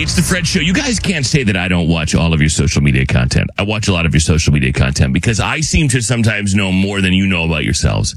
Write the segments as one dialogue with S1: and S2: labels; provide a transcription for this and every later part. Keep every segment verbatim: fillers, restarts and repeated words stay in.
S1: It's the Fred Show. You guys can't say that I don't watch all of your social media content. I watch a lot of your social media content because I seem to sometimes know more than you know about yourselves.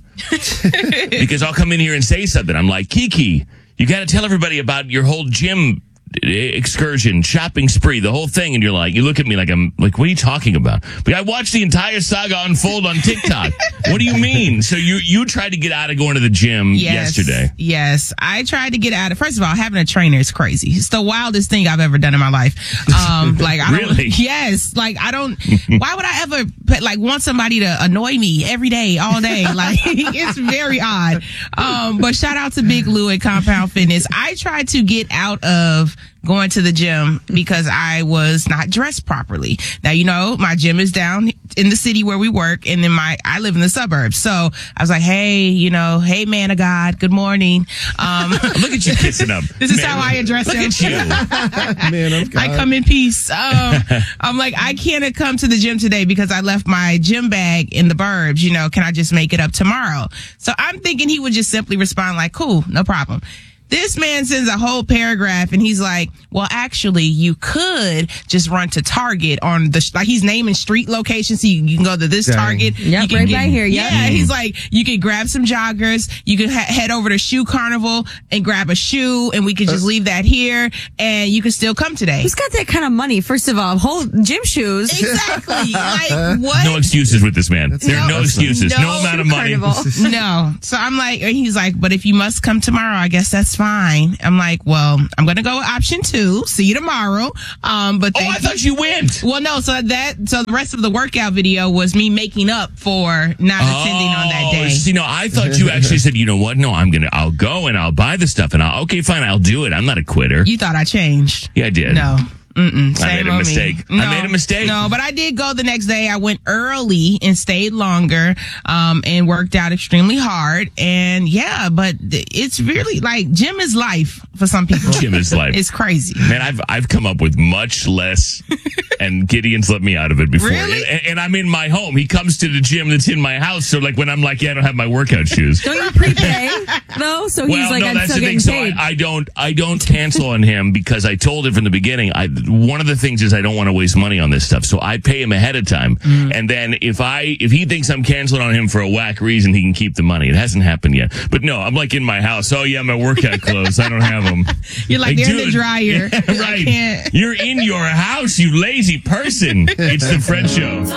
S1: Because I'll come in here and say something. I'm like, Kiki, you got to tell everybody about your whole gym excursion, shopping spree, the whole thing. And you're like, you look at me like I'm like, what are you talking about? But I watched the entire saga unfold on TikTok. What do you mean? So you you tried to get out of going to the gym
S2: yes,
S1: yesterday.
S2: Yes. I tried to get out of, first of all, having a trainer is crazy. It's the wildest thing I've ever done in my life. Um, like, I don't,
S1: really?
S2: Yes. Like, I don't, why would I ever, like, want somebody to annoy me every day, all day? Like, it's very odd. Um, but shout out to Big Lou at Compound Fitness. I tried to get out of going to the gym because I was not dressed properly. Now, you know, my gym is down in the city where we work, and then my, I live in the suburbs. So I was like, hey, you know, hey, man of God, good morning. Um,
S1: Look at you kissing up.
S2: This is
S1: man,
S2: how I address
S1: look
S2: him.
S1: Look at you.
S3: Man of God.
S2: I come in peace. Um, I'm like, I can't come to the gym today because I left my gym bag in the burbs. You know, can I just make it up tomorrow? So I'm thinking he would just simply respond like, cool, no problem. This man sends a whole paragraph and he's like, well, actually, you could just run to Target on the, like he's naming street locations. So you, you can go to this
S3: Dang.
S2: Target.
S4: Yep,
S2: you can
S4: right
S2: get,
S4: by here. Yep.
S2: Yeah. He's like, you can grab some joggers. You can ha- head over to Shoe Carnival and grab a shoe, and we could just leave that here and you can still come today.
S4: Who's got that kind of money? First of all, whole gym shoes.
S2: Exactly. Like, what?
S1: No excuses with this man. There are no,
S2: No-
S1: excuses. No,
S2: no
S1: amount of money.
S4: Carnival.
S2: No. So I'm like, and he's like, but if you must come tomorrow, I guess that's fine. I'm like, well, I'm going to go with option two. See you tomorrow. Um, but
S1: Oh,
S2: thank
S1: I thought you went.
S2: Well, no. So that, so the rest of the workout video was me making up for not attending on that day.
S1: Oh, see, no, I thought you actually said, you know what? No, I'm going to, I'll go and I'll buy the stuff and I'll, okay, fine, I'll do it. I'm not a quitter.
S2: You thought I changed?
S1: Yeah, I did.
S2: No. Mm-mm,
S1: I made a
S2: on me.
S1: mistake. I
S2: No,
S1: made a mistake.
S2: No, but I did go the next day. I went early and stayed longer, um, and worked out extremely hard. And yeah, but it's really like gym is life for some people.
S1: Gym is life.
S2: It's crazy.
S1: Man, I've I've come up with much less, and Gideon's let me out of it before.
S2: Really?
S1: And, and I'm in my home. He comes to the gym that's in my house. So like when I'm like, yeah, I don't have my workout shoes.
S4: Don't you prepay though? So he's
S1: Well,
S4: like,
S1: no,
S4: I'm
S1: that's
S4: still
S1: the
S4: getting
S1: thing.
S4: paid.
S1: So I, I don't, I don't cancel on him because I told him from the beginning. I one of the things is I don't want to waste money on this stuff, so I pay him ahead of time. Mm. And then if I, if he thinks I'm canceling on him for a whack reason, he can keep the money. It hasn't happened yet. But no, I'm like in my house. Oh yeah, my workout clothes. I don't have them.
S2: You're like, they're in the
S1: dude,
S2: dryer.
S1: Yeah,
S2: I
S1: right.
S2: can't.
S1: You're in your house, you lazy person. It's the Fred Show.